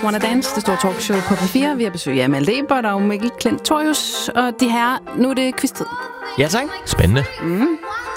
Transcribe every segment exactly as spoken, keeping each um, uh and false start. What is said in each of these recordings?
Wanna Dance, det store talkshow på P fire. Vi har besøg af Malte Ebert og Mikkel Klentorius. Og de her, nu er det quiz-tid. Ja, tak. Spændende. Mm.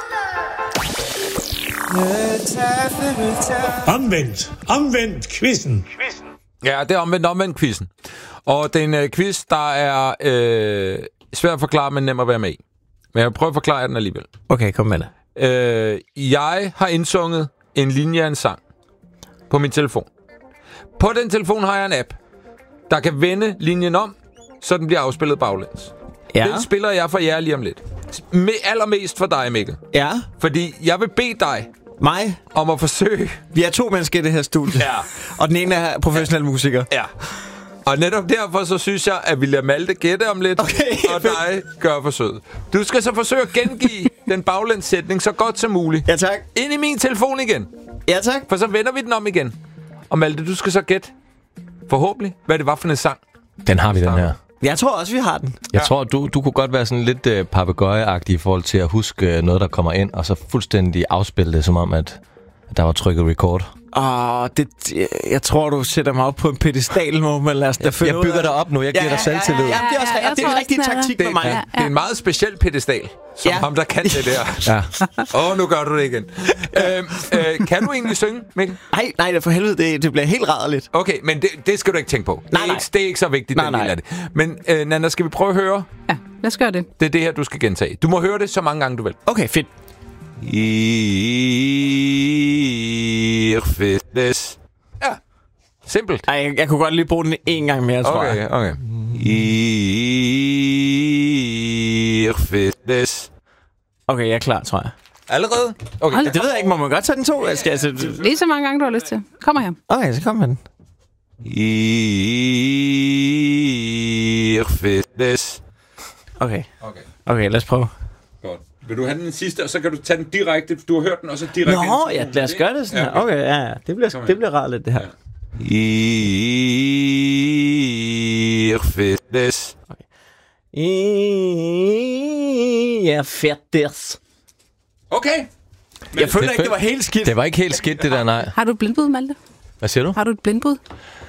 Omvendt. Omvendt quizzen. Ja, det er omvendt omvendt quizzen. Og det er en uh, quiz, der er øh, svær at forklare, men nem at være med i. Men jeg vil prøve at forklare den alligevel. Okay, kom med det. Øh, jeg har indsunget en linje af en sang på min telefon. På den telefon har jeg en app, der kan vende linjen om, så den bliver afspillet baglæns. Ja. Den spiller jeg for jer lige om lidt. Med allermest for dig, Mikkel. Ja. Fordi jeg vil bede dig Mig? om at forsøge. Vi er to mennesker i det her studie. Ja. Og den ene er professionel musiker. Ja. Og netop derfor så synes jeg, at vi lader Malte gætte om lidt, okay, og dig gør forsøget. Du skal så forsøge at gengive den baglæns-sætning så godt som muligt. Ja, tak. Ind i min telefon igen. Ja, tak. For så vender vi den om igen. Og Malte, du skal så gætte, forhåbentlig, hvad det var for en sang. Den har vi, den her. Jeg tror også, vi har den. Jeg ja. tror, du, du kunne godt være sådan lidt uh, papegøjeagtig i forhold til at huske uh, noget, der kommer ind, og så fuldstændig afspille det, som om, at, at der var trykket record. Åh, det, jeg tror, du sætter mig op på en pedestal, må man lade os da finde Jeg bygger dig op nu, jeg giver ja, dig selvtillid. Ja, ja, ja, ja, det er også ja, det er en rigtig taktik for mig. Det, Ja, det er en meget speciel pedestal, som ja. ham, der kan det der. Ja. Åh, oh, nu gør du det igen. øhm, øh, kan du egentlig synge, Mikkel? Nej, nej, det er for helvede, det, det bliver helt rædderligt. Okay, men det, det skal du ikke tænke på. Det er, nej, nej. Ikke, det er ikke så vigtigt, Nej, den nej. del af det. Men øh, Nana, skal vi prøve at høre? Ja, lad os gøre det. Det er det her, du skal gentage. Du må høre det så mange gange, du vil. Okay, fedt. Irfitness. Ja, simpelt. Ej, jeg, jeg kunne godt lige bruge den en gang mere, tror jeg. Okay, okay. Irfitness. Okay, jeg er klar, tror jeg. Allerede? Okay. Hold Det ved jeg ikke, må man godt tage den to? Jeg skal, altså... Lige så mange gange, du har lyst til. Kommer her. Okay, så kom med den. Irfitness. Okay. Okay. Okay, lad os prøve. Godt. Vil du have den sidste, og så kan du tage den direkte. Du har hørt den også direkte. Nå, ja, lad os gøre det sådan her. Okay, ja, ja. Det bliver, det bliver rart lidt, det her. Irfitness. Okay. Ja, fedt. Okay. Jeg føler det ikke, det var helt skidt. Det var ikke helt skidt, det der, nej. Har du et blindbud, Malte? Hvad siger du? Har du et blindbud?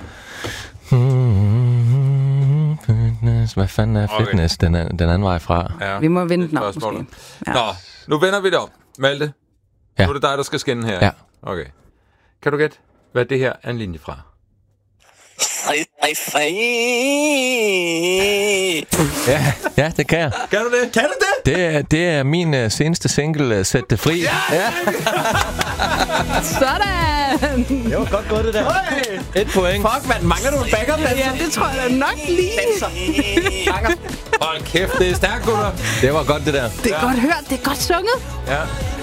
Fitness. Hvad fanden er fitness? Okay. Den, er, den anden vej fra. Ja. Vi må vente den om, måske. Ja. Nå, nu vender vi det om. Malte, ja. Nu er det dig, der skal skinne her. Ja. Okay. Kan du gætte, hvad det her er en linje fra? Ja, ja, det kan jeg. Kan du det? Kan du det? Det er, det er min uh, seneste single, uh, Sæt det fri. Ja! Ja. Sådan! Det var godt gået, det der. Hey. Et point. Fuck, man. Mangler du en backup danser? Ja, det tror jeg da nok lige. Hold kæft, det er stærkt, gutter. Det var godt, det der. Det er ja. godt hørt, det er godt sunget. Ja.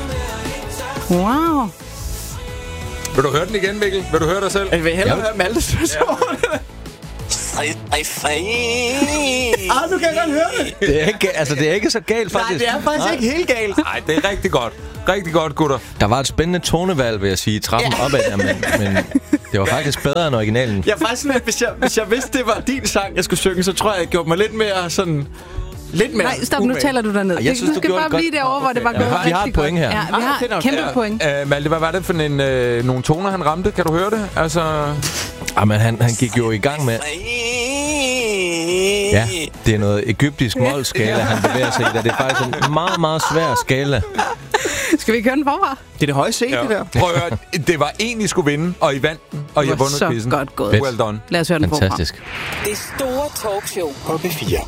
Wow. Vil du høre den igen, Mikkel? Vil du høre dig selv? Jeg vil hellere høre Maltes version. Ah, nu kan jeg godt høre det. Det er ikke, altså, det er ikke så galt, faktisk. Nej, det er faktisk Nej. ikke helt galt. Nej, det er rigtig godt. Rigtig godt, gutter. Der var et spændende tonevalg, vil jeg sige, trappen ja. opad her, men, men det var faktisk bedre end originalen. Jeg er faktisk sådan, hvis jeg, hvis jeg vidste, det var din sang, jeg skulle synge, så tror jeg, jeg gjorde mig lidt mere sådan... Lidt mere Nej, stop, nu taler du derned. Jeg synes, du skal bare blive derovre, hvor det var ja. gået Vi har, vi har et point her. Ja, vi har ah, kæmpe ja. point. Uh, Malte, hvad var det for en, uh, nogle toner, han ramte? Kan du høre det? Altså... Jamen, han, han gik jo i gang med... Ja, det er noget egyptisk målskala, han bevæger sig i. Det er faktisk en meget, meget svær skala. Skal vi køre den forfra? Det er det høje C, ja. det der. Prøv at høre, det var en, I skulle vinde, og I vandt den, og I har vundet så quizzen. godt gået. Well done. Lad os høre den forfra. Fantastisk. Det store talkshow på P fire.